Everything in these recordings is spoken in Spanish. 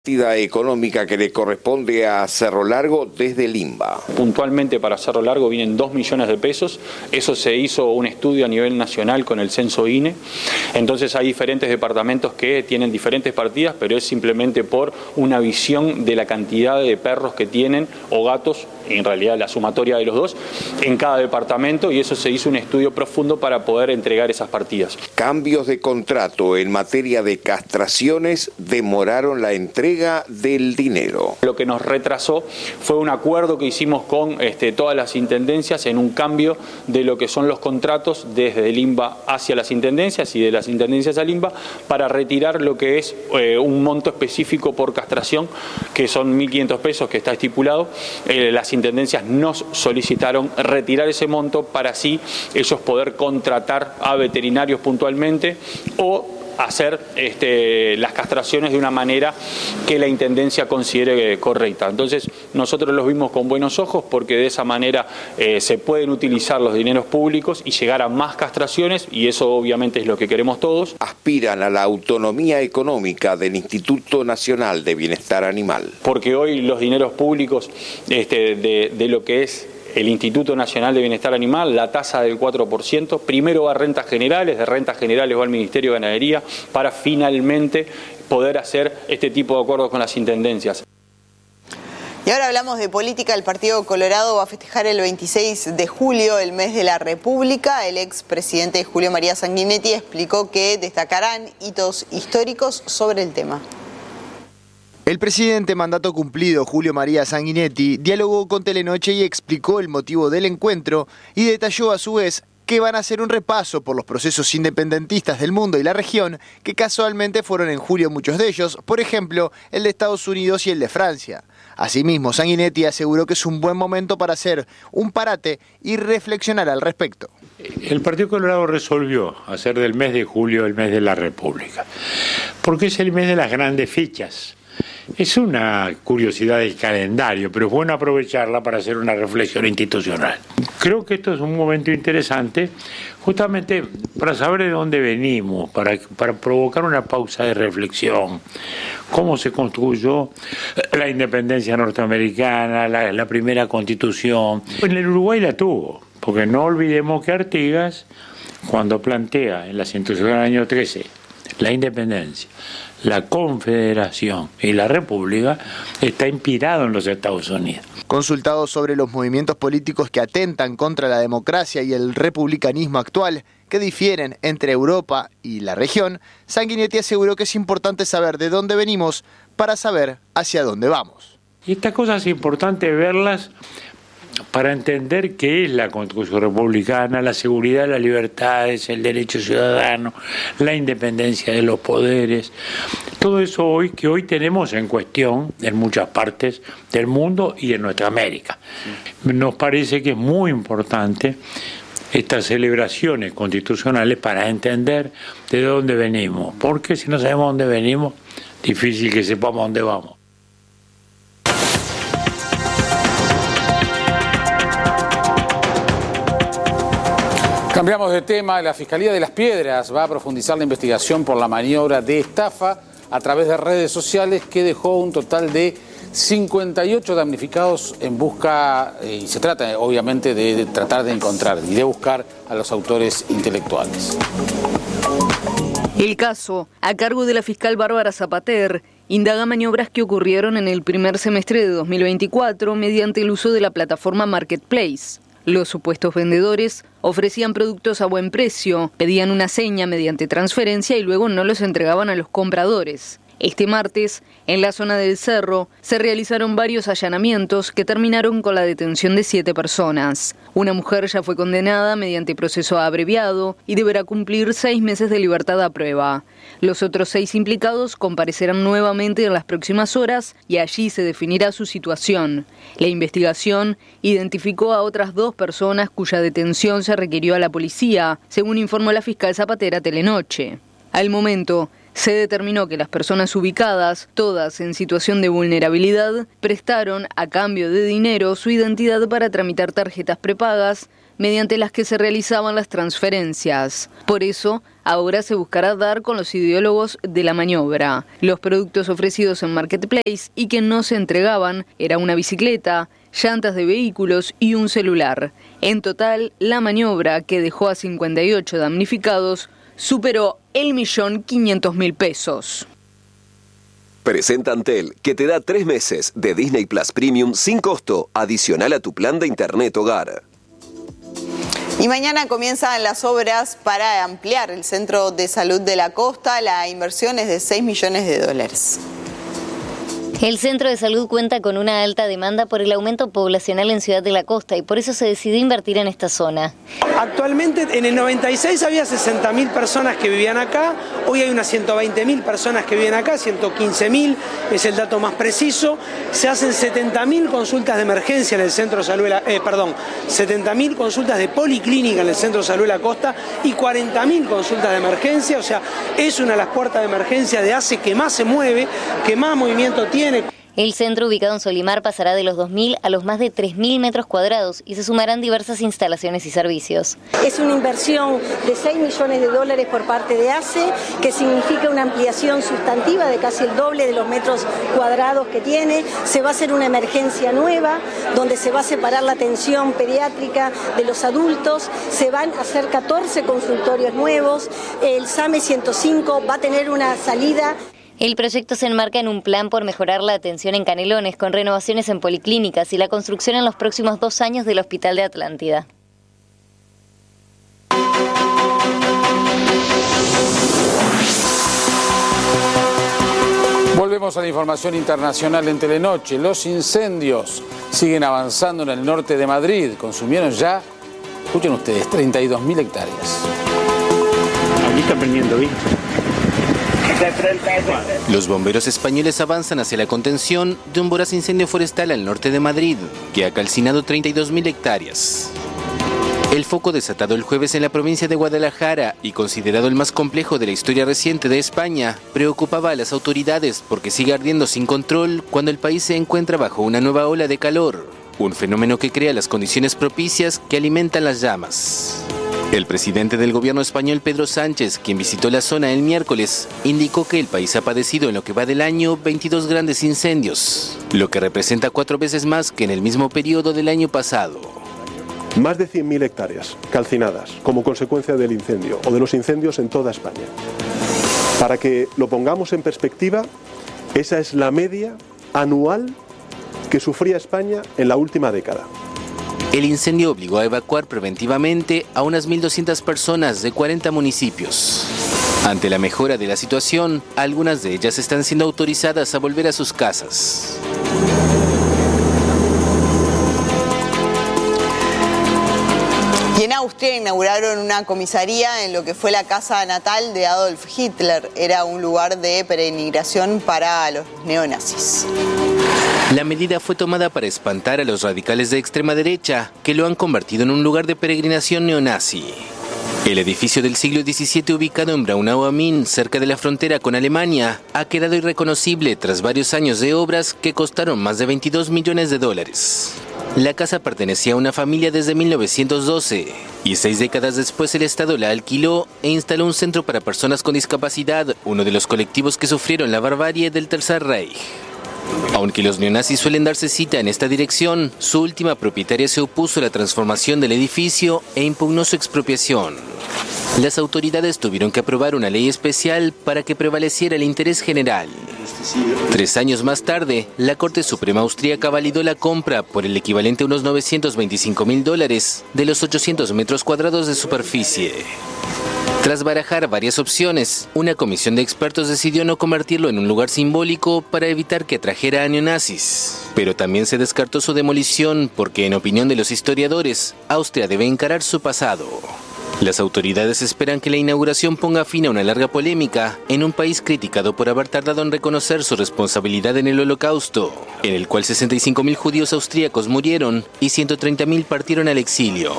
Partida económica que le corresponde a Cerro Largo desde el INBA. Puntualmente para Cerro Largo vienen 2 millones de pesos, eso se hizo un estudio a nivel nacional con el censo INE, entonces hay diferentes departamentos que tienen diferentes partidas, pero es simplemente por una visión de la cantidad de perros que tienen o gatos, en realidad la sumatoria de los dos, en cada departamento, y eso se hizo un estudio profundo para poder entregar esas partidas. Cambios de contrato en materia de castraciones demoraron la entrega del dinero. Lo que nos retrasó fue un acuerdo que hicimos con todas las intendencias en un cambio de lo que son los contratos desde el INBA hacia las intendencias y de las intendencias al INBA para retirar lo que es un monto específico por castración, que son 1.500 pesos que está estipulado. Las intendencias nos solicitaron retirar ese monto para así ellos poder contratar a veterinarios puntualmente o hacer las castraciones de una manera que la intendencia considere correcta. Entonces nosotros los vimos con buenos ojos porque de esa manera se pueden utilizar los dineros públicos y llegar a más castraciones, y eso obviamente es lo que queremos todos. Aspiran a la autonomía económica del Instituto Nacional de Bienestar Animal. Porque hoy los dineros públicos de lo que es el Instituto Nacional de Bienestar Animal, la tasa del 4%, primero va a rentas generales, de rentas generales va al Ministerio de Ganadería, para finalmente poder hacer este tipo de acuerdos con las intendencias. Y ahora hablamos de política. El Partido Colorado va a festejar el 26 de julio, el mes de la República. El expresidente Julio María Sanguinetti explicó que destacarán hitos históricos sobre el tema. El presidente mandato cumplido, Julio María Sanguinetti, dialogó con Telenoche y explicó el motivo del encuentro y detalló a su vez que van a hacer un repaso por los procesos independentistas del mundo y la región, que casualmente fueron en julio muchos de ellos, por ejemplo, el de Estados Unidos y el de Francia. Asimismo, Sanguinetti aseguró que es un buen momento para hacer un parate y reflexionar al respecto. El Partido Colorado resolvió hacer del mes de julio el mes de la República, porque es el mes de las grandes fichas. Es una curiosidad del calendario, pero es bueno aprovecharla para hacer una reflexión institucional. Creo que esto es un momento interesante, justamente para saber de dónde venimos, para provocar una pausa de reflexión. Cómo se construyó la independencia norteamericana, la primera constitución. En el Uruguay la tuvo, porque no olvidemos que Artigas, cuando plantea en la Constitución del año 13 la independencia, la Confederación y la República, está inspirado en los Estados Unidos. Consultado sobre los movimientos políticos que atentan contra la democracia y el republicanismo actual, que difieren entre Europa y la región, Sanguinetti aseguró que es importante saber de dónde venimos para saber hacia dónde vamos. Y estas cosas es importante verlas para entender qué es la Constitución republicana, la seguridad, las libertades, el derecho ciudadano, la independencia de los poderes, todo eso que hoy tenemos en cuestión en muchas partes del mundo y en nuestra América. Nos parece que es muy importante estas celebraciones constitucionales para entender de dónde venimos, porque si no sabemos dónde venimos, difícil que sepamos dónde vamos. Cambiamos de tema. La Fiscalía de Las Piedras va a profundizar la investigación por la maniobra de estafa a través de redes sociales que dejó un total de 58 damnificados en busca, y se trata obviamente de tratar de encontrar y de buscar a los autores intelectuales. El caso, a cargo de la fiscal Bárbara Zapater, indaga maniobras que ocurrieron en el primer semestre de 2024 mediante el uso de la plataforma Marketplace. Los supuestos vendedores ofrecían productos a buen precio, pedían una seña mediante transferencia y luego no los entregaban a los compradores. Este martes, en la zona del Cerro, se realizaron varios allanamientos que terminaron con la detención de 7 personas. Una mujer ya fue condenada mediante proceso abreviado y deberá cumplir 6 meses de libertad a prueba. Los otros 6 implicados comparecerán nuevamente en las próximas horas y allí se definirá su situación. La investigación identificó a otras 2 personas cuya detención se requirió a la policía, según informó la fiscal Zapater a Telenoche. Al momento, se determinó que las personas ubicadas, todas en situación de vulnerabilidad, prestaron a cambio de dinero su identidad para tramitar tarjetas prepagas, mediante las que se realizaban las transferencias. Por eso, ahora se buscará dar con los ideólogos de la maniobra. Los productos ofrecidos en Marketplace y que no se entregaban era una bicicleta, llantas de vehículos y un celular. En total, la maniobra, que dejó a 58 damnificados, superó 1.500.000 pesos. Presenta Antel, que te da 3 meses de Disney Plus Premium sin costo, adicional a tu plan de internet hogar. Y mañana comienzan las obras para ampliar el Centro de Salud de la Costa. La inversión es de $6 millones. El Centro de Salud cuenta con una alta demanda por el aumento poblacional en Ciudad de la Costa y por eso se decidió invertir en esta zona. Actualmente en el 96 había 60.000 personas que vivían acá, hoy hay unas 120.000 personas que viven acá, 115.000 es el dato más preciso. Se hacen 70.000 consultas de emergencia en el Centro de Salud, 70.000 consultas de policlínica en el Centro de Salud de la Costa y 40.000 consultas de emergencia, o sea, es una de las puertas de emergencia de ACE que más se mueve, que más movimiento tiene. El centro, ubicado en Solimar, pasará de los 2.000 a los más de 3.000 metros cuadrados y se sumarán diversas instalaciones y servicios. Es una inversión de $6 millones por parte de ACE, que significa una ampliación sustantiva de casi el doble de los metros cuadrados que tiene. Se va a hacer una emergencia nueva, donde se va a separar la atención pediátrica de los adultos. Se van a hacer 14 consultorios nuevos. El SAME 105 va a tener una salida. El proyecto se enmarca en un plan por mejorar la atención en Canelones, con renovaciones en policlínicas y la construcción en los próximos 2 años del Hospital de Atlántida. Volvemos a la información internacional en Telenoche. Los incendios siguen avanzando en el norte de Madrid. Consumieron ya, escuchen ustedes, 32.000 hectáreas. Aquí está prendiendo bien. Los bomberos españoles avanzan hacia la contención de un voraz incendio forestal al norte de Madrid, que ha calcinado 32.000 hectáreas. El foco, desatado el jueves en la provincia de Guadalajara y considerado el más complejo de la historia reciente de España, preocupaba a las autoridades porque sigue ardiendo sin control cuando el país se encuentra bajo una nueva ola de calor, un fenómeno que crea las condiciones propicias que alimentan las llamas. El presidente del gobierno español, Pedro Sánchez, quien visitó la zona el miércoles, indicó que el país ha padecido en lo que va del año 22 grandes incendios, lo que representa 4 veces más que en el mismo periodo del año pasado. Más de 100.000 hectáreas calcinadas como consecuencia del incendio o de los incendios en toda España. Para que lo pongamos en perspectiva, esa es la media anual que sufría España en la última década. El incendio obligó a evacuar preventivamente a unas 1.200 personas de 40 municipios. Ante la mejora de la situación, algunas de ellas están siendo autorizadas a volver a sus casas. Y en Austria inauguraron una comisaría en lo que fue la casa natal de Adolf Hitler. Era un lugar de peregrinación para los neonazis. La medida fue tomada para espantar a los radicales de extrema derecha, que lo han convertido en un lugar de peregrinación neonazi. El edificio del siglo XVII, ubicado en Braunau am Inn, cerca de la frontera con Alemania, ha quedado irreconocible tras varios años de obras que costaron más de $22 millones. La casa pertenecía a una familia desde 1912 y 6 décadas después el Estado la alquiló e instaló un centro para personas con discapacidad, uno de los colectivos que sufrieron la barbarie del Tercer Reich. Aunque los neonazis suelen darse cita en esta dirección, su última propietaria se opuso a la transformación del edificio e impugnó su expropiación. Las autoridades tuvieron que aprobar una ley especial para que prevaleciera el interés general. 3 años más tarde, la Corte Suprema Austríaca validó la compra por el equivalente a unos $925.000 de los 800 metros cuadrados de superficie. Tras barajar varias opciones, una comisión de expertos decidió no convertirlo en un lugar simbólico para evitar que atrajera a neonazis. Pero también se descartó su demolición porque, en opinión de los historiadores, Austria debe encarar su pasado. Las autoridades esperan que la inauguración ponga fin a una larga polémica en un país criticado por haber tardado en reconocer su responsabilidad en el Holocausto, en el cual 65.000 judíos austríacos murieron y 130.000 partieron al exilio.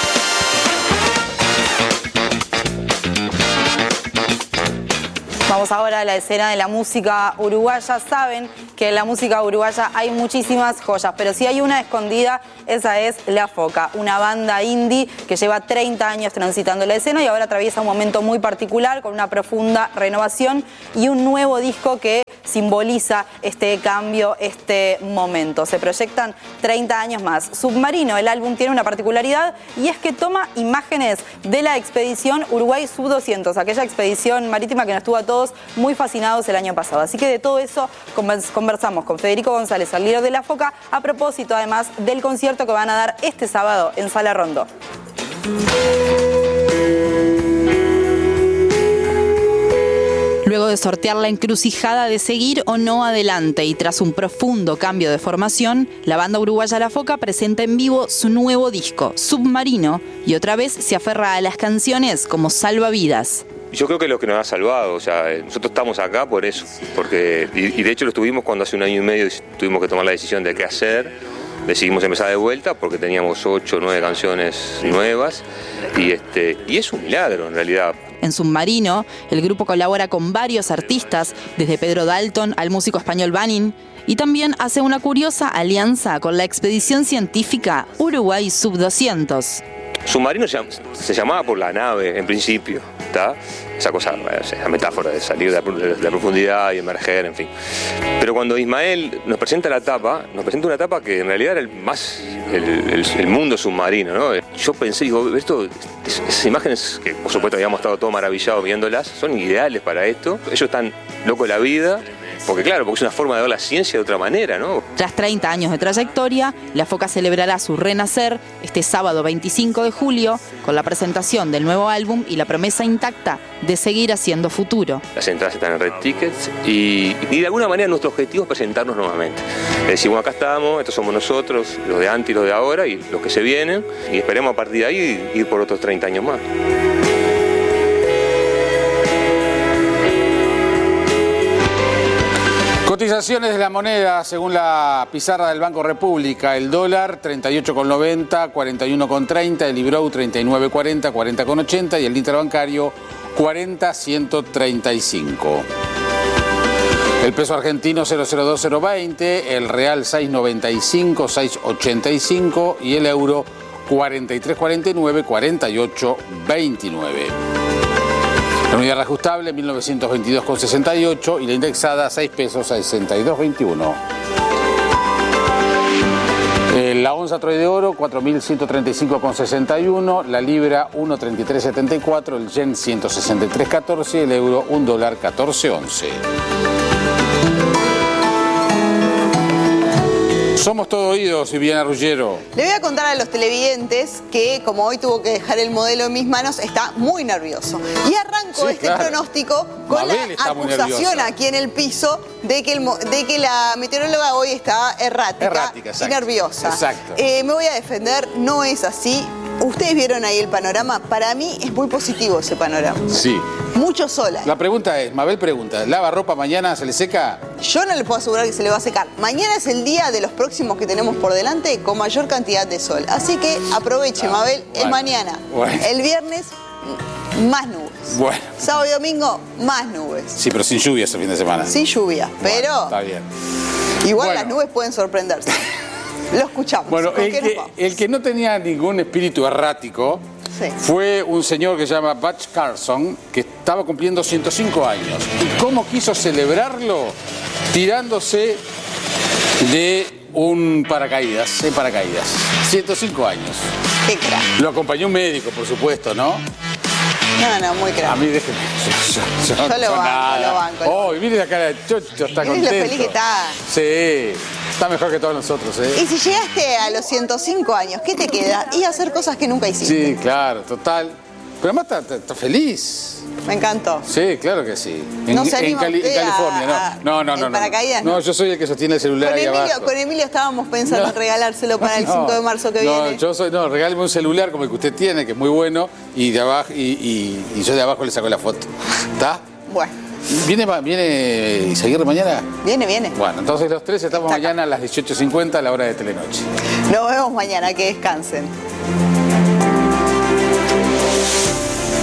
Vamos ahora a la escena de la música uruguaya. Saben que en la música uruguaya hay muchísimas joyas, pero si hay una escondida, esa es La Foca, una banda indie que lleva 30 años transitando la escena y ahora atraviesa un momento muy particular con una profunda renovación y un nuevo disco que simboliza este cambio, este momento. Se proyectan 30 años más. Submarino, el álbum, tiene una particularidad y es que toma imágenes de la expedición Uruguay Sub-200, aquella expedición marítima que nos tuvo a todos muy fascinados el año pasado. Así que de todo eso conversamos con Federico González, el líder de La Foca, a propósito además del concierto que van a dar este sábado en Sala Rondó. Luego de sortear la encrucijada de seguir o no adelante y tras un profundo cambio de formación, la banda uruguaya La Foca presenta en vivo su nuevo disco, Submarino, y otra vez se aferra a las canciones como salvavidas. Yo creo que es lo que nos ha salvado, o sea, nosotros estamos acá por eso, porque y de hecho lo estuvimos cuando hace 1 año y medio tuvimos que tomar la decisión de qué hacer, decidimos empezar de vuelta porque teníamos 8 o 9 canciones nuevas y es un milagro en realidad. En Submarino, el grupo colabora con varios artistas, desde Pedro Dalton al músico español Banin, y también hace una curiosa alianza con la expedición científica Uruguay Sub-200. Submarino se llamaba por la nave, en principio, ¿está? Esa cosa, esa metáfora de salir de la profundidad y emerger, en fin. Pero cuando Ismael nos presenta una etapa que en realidad era el mundo submarino, ¿no? Yo pensé, digo, esas imágenes que por supuesto habíamos estado todos maravillados viéndolas, son ideales para esto. Ellos están locos de la vida. Porque es una forma de ver la ciencia de otra manera, ¿no? Tras 30 años de trayectoria, La Foca celebrará su renacer este sábado 25 de julio con la presentación del nuevo álbum y la promesa intacta de seguir haciendo futuro. Las entradas están en Red Tickets y de alguna manera nuestro objetivo es presentarnos nuevamente. Decimos, acá estamos, estos somos nosotros, los de antes y los de ahora y los que se vienen, y esperemos a partir de ahí ir por otros 30 años más. Cotizaciones de la moneda según la pizarra del Banco República. El dólar 38,90, 41,30, el Ibrou 39,40, 40,80 y el interbancario 40,135. El peso argentino 0,020, el real 6,95, 6,85 y el euro 43,49, 48,29. La unidad reajustable 1922,68 y la indexada 6 pesos a 62,21. La onza Troy de oro 4.135,61, la libra 1,3374, el yen 163,14 y el euro $1 14,11. Somos todo oídos, Viviana Ruggiero. Le voy a contar a los televidentes que, como hoy tuvo que dejar el modelo en mis manos, está muy nervioso. Y arranco pronóstico con la acusación aquí en el piso de que la meteoróloga hoy está errática y nerviosa. Exacto. Me voy a defender, no es así. Ustedes vieron ahí el panorama. Para mí es muy positivo ese panorama. Sí. Mucho sol. La pregunta es, Mabel pregunta, ¿lava ropa mañana, se le seca? Yo no le puedo asegurar que se le va a secar. Mañana es el día de los próximos que tenemos por delante con mayor cantidad de sol. Así que aproveche, Mabel, es mañana. Bueno. El viernes, más nubes. Bueno. Sábado y domingo, más nubes. Sí, pero sin lluvia ese fin de semana. Sin lluvia, pero bueno, está bien. Igual las nubes pueden sorprenderse. Lo escuchamos. Bueno, el que no tenía ningún espíritu errático fue un señor que se llama Butch Carson, que estaba cumpliendo 105 años. ¿Y cómo quiso celebrarlo? Tirándose de un paracaídas, en paracaídas. 105 años. Qué crack. Lo acompañó un médico, por supuesto, ¿no? No, muy crack. A mí déjeme. Yo lo banco. Oh, mire la cara de Chocho, está contento. Mire lo feliz que está. Sí. Está mejor que todos nosotros, ¿eh? Y si llegaste a los 105 años, ¿qué te queda? Y hacer cosas que nunca hiciste. Sí, claro, total. Pero además está feliz. Me encantó. Sí, claro que sí. No se anima en California, no. paracaídas, no, yo soy el que sostiene el celular ahí abajo. Con Emilio estábamos pensando en regalárselo para el 5 de marzo que viene. Regáleme un celular como el que usted tiene, que es muy bueno, y de abajo y yo de abajo le saco la foto. ¿Está? Bueno. ¿Viene Izaguirre mañana? Viene. Bueno, entonces los tres estamos mañana a las 18:50 a la hora de Telenoche. Nos vemos mañana, que descansen.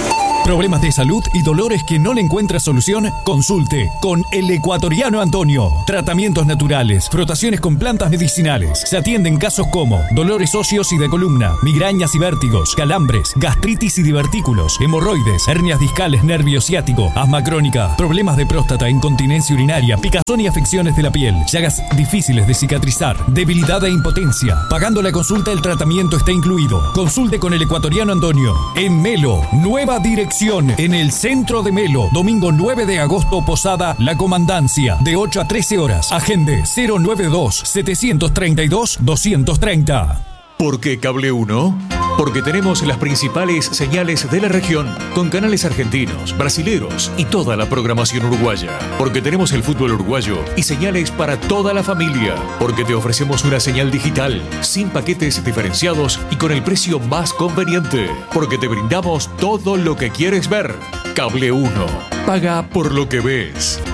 ¿Problemas de salud y dolores que no le encuentra solución? Consulte con el Ecuatoriano Antonio. Tratamientos naturales, frotaciones con plantas medicinales. Se atienden casos como dolores óseos y de columna, migrañas y vértigos, calambres, gastritis y divertículos, hemorroides, hernias discales, nervio ciático, asma crónica, problemas de próstata, incontinencia urinaria, picazón y afecciones de la piel, llagas difíciles de cicatrizar, debilidad e impotencia. Pagando la consulta, el tratamiento está incluido. Consulte con el Ecuatoriano Antonio. En Melo, nueva dirección en el centro de Melo. Domingo 9 de agosto, Posada La Comandancia, de 8 a 13 horas. Agende 092-732-230. ¿Por qué Cable 1? Porque tenemos las principales señales de la región, con canales argentinos, brasileros y toda la programación uruguaya. Porque tenemos el fútbol uruguayo y señales para toda la familia. Porque te ofrecemos una señal digital, sin paquetes diferenciados y con el precio más conveniente. Porque te brindamos todo lo que quieres ver. Cable 1. Paga por lo que ves.